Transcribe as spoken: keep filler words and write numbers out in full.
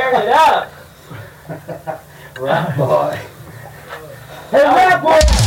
tearing it up. Rap boy. Hey, rap boy!